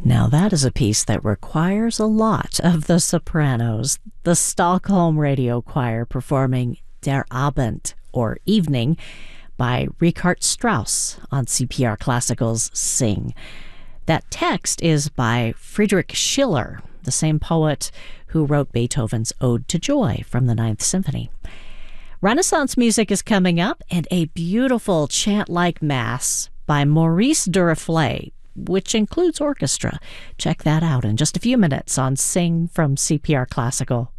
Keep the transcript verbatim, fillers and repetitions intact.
Now that is a piece that requires a lot of the sopranos. The Stockholm Radio Choir performing Der Abend, or Evening, by Richard Strauss on C P R Classical's Sing. That text is by Friedrich Schiller, the same poet who wrote Beethoven's Ode to Joy from the Ninth Symphony. Renaissance music is coming up, and a beautiful chant-like mass by Maurice Duruflé, which includes orchestra. Check that out in just a few minutes on Sing from C P R Classical.